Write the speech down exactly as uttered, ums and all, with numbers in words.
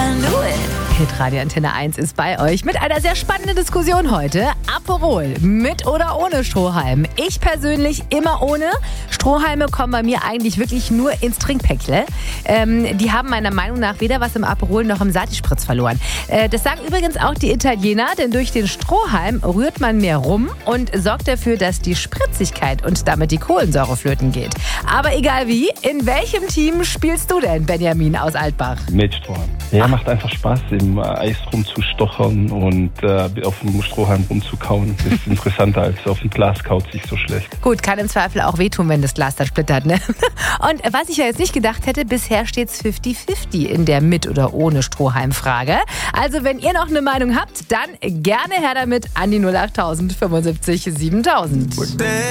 I knew it. Hitradio Antenne eins ist bei euch mit einer sehr spannenden Diskussion heute. Aperol, mit oder ohne Strohhalm? Ich persönlich immer ohne. Strohhalme kommen bei mir eigentlich wirklich nur ins Trinkpäckle. Ähm, die haben meiner Meinung nach weder was im Aperol noch im Sati-Spritz verloren. Äh, das sagen übrigens auch die Italiener, denn durch den Strohhalm rührt man mehr rum und sorgt dafür, dass die Spritzigkeit und damit die Kohlensäure flöten geht. Aber egal wie, in welchem Team spielst du denn, Benjamin aus Altbach? Mit Strohhalm. Ja, macht einfach Spaß, im Eis rumzustochern und äh, auf dem Strohhalm rumzukauen. Das ist interessanter als auf dem Glas kaut sich so schlecht. Gut, kann im Zweifel auch wehtun, wenn das Glas dann splittert, ne? Und was ich ja jetzt nicht gedacht hätte, bisher steht's fifty fifty in der mit oder ohne Strohhalm-Frage. Also wenn ihr noch eine Meinung habt, dann gerne her damit an die null acht tausend fünfundsiebzig siebentausend.